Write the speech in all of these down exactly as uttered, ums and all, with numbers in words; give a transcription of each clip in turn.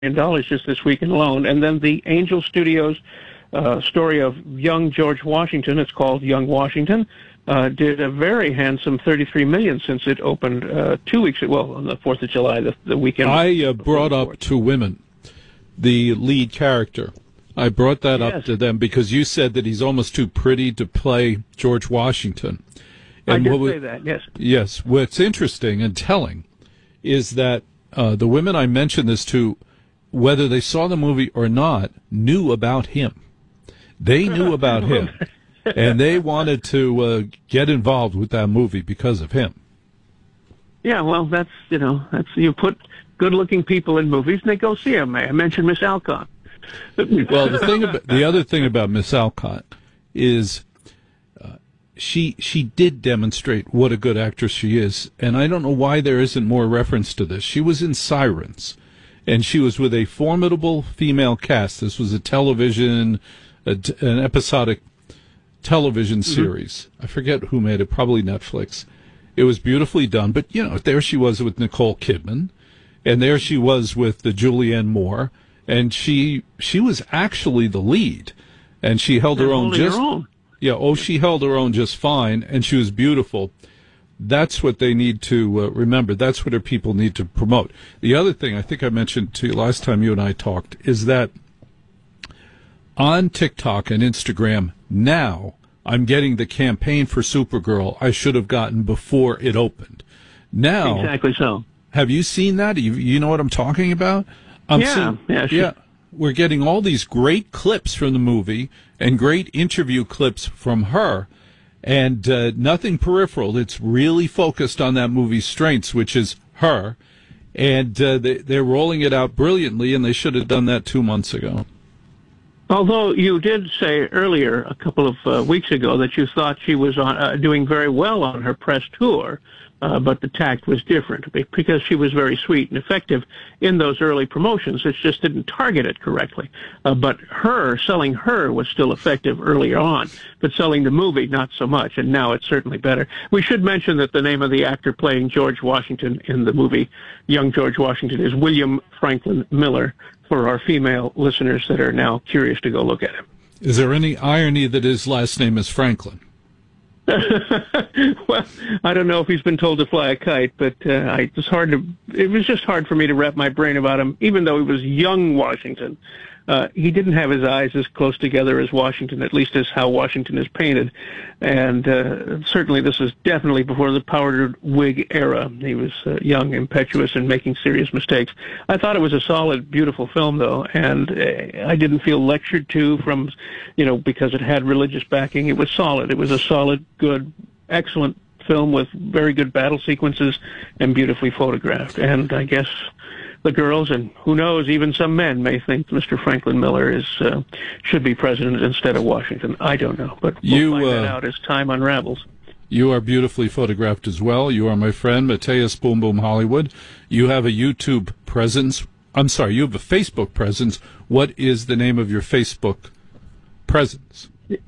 dollars just this weekend alone. And then the Angel Studios uh, story of young George Washington, it's called Young Washington, uh, did a very handsome thirty-three million dollars since it opened uh, two weeks ago, well, on the fourth of July, the, the weekend. I uh, brought up to women the lead character. I brought that yes. up to them because you said that he's almost too pretty to play George Washington. And I did what say that, yes. Yes. What's interesting and telling is that uh, the women I mentioned this to, whether they saw the movie or not, knew about him. They knew about him, and they wanted to uh, get involved with that movie because of him. Yeah, well, that's, you know, that's you put good-looking people in movies, and they go see them. I mentioned Miss Alcott. Well, the thing about, the other thing about Miss Alcott is uh, she she did demonstrate what a good actress she is, and I don't know why there isn't more reference to this. She was in Sirens, and she was with a formidable female cast. This was a television, a, an episodic television series. Mm-hmm. I forget who made it, probably Netflix. It was beautifully done, but, you know, there she was with Nicole Kidman, and there she was with the Julianne Moore, and she she was actually the lead, and she held her own just her own. yeah oh she held her own just fine, and she was beautiful. That's what they need to uh, remember. That's what our people need to promote. The other thing I think I mentioned to you last time you and I talked is that on TikTok and Instagram now, I'm getting the campaign for Supergirl I should have gotten before it opened. Now, exactly so. Have you seen that? You, you know what I'm talking about? I'm yeah, seeing, yeah, sure. yeah. We're getting all these great clips from the movie and great interview clips from her, and uh, nothing peripheral. It's really focused on that movie's strengths, which is her, and uh, they, they're rolling it out brilliantly, and they should have done that two months ago. Although you did say earlier, a couple of uh, weeks ago, that you thought she was on, uh, doing very well on her press tour, uh, but the tact was different because she was very sweet and effective in those early promotions. It just didn't target it correctly. Uh, but her, selling her was still effective earlier on, but selling the movie, not so much, and now it's certainly better. We should mention that the name of the actor playing George Washington in the movie, Young George Washington, is William Franklin Miller, for our female listeners that are now curious to go look at him. Is there any irony that his last name is Franklin? Well, I don't know if he's been told to fly a kite, but uh, I, it was hard to. It was just hard for me to wrap my brain about him. Even though he was young Washington, uh, he didn't have his eyes as close together as Washington, at least as how Washington is painted. And uh, certainly, this is definitely before the powdered wig era. He was uh, young, impetuous, and making serious mistakes. I thought it was a solid, beautiful film, though, and uh, I didn't feel lectured to from, you know, because it had religious backing. It was solid. It was a solid, good, excellent film with very good battle sequences and beautifully photographed. And I guess the girls, and who knows, even some men may think Mister Franklin Miller is uh, should be president instead of Washington. I don't know, but we'll you, find uh, that out as time unravels. You are beautifully photographed as well. You are my friend, Mateus Boom Boom Hollywood. You have a YouTube presence. I'm sorry, you have a Facebook presence. What is the name of your Facebook presence?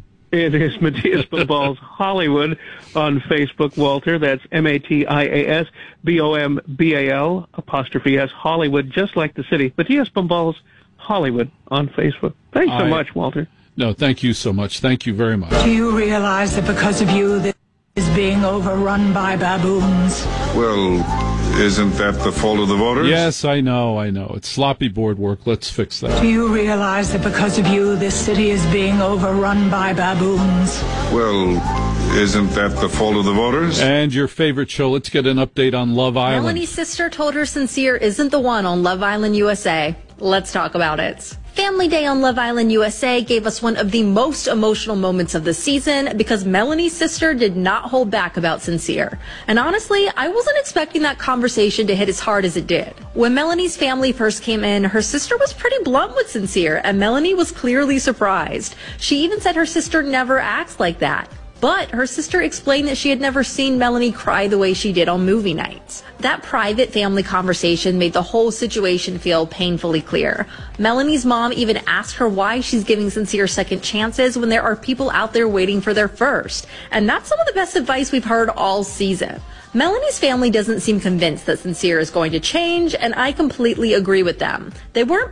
It is Matias Bomballs Hollywood on Facebook, Walter. That's M A T I A S B O M B A L apostrophe S Hollywood, just like the city. Matias Bomballs Hollywood on Facebook. Thanks so I, much, Walter. No, thank you so much. Thank you very much. Do you realize that because of you, this is being overrun by baboons? Well, isn't that the fault of the voters? Yes, I know, I know. It's sloppy board work. Let's fix that. Do you realize that because of you, this city is being overrun by baboons? Well, isn't that the fault of the voters? And your favorite show. Let's get an update on Love Island. Melanie's sister told her Sincere isn't the one on Love Island U S A. Let's talk about it. Family Day on Love Island U S A gave us one of the most emotional moments of the season because Melanie's sister did not hold back about Sincere. And honestly, I wasn't expecting that conversation to hit as hard as it did. When Melanie's family first came in, her sister was pretty blunt with Sincere, and Melanie was clearly surprised. She even said her sister never acts like that. But her sister explained that she had never seen Melanie cry the way she did on movie nights. That private family conversation made the whole situation feel painfully clear. Melanie's mom even asked her why she's giving Sincere second chances when there are people out there waiting for their first. And that's some of the best advice we've heard all season. Melanie's family doesn't seem convinced that Sincere is going to change, and I completely agree with them. They weren't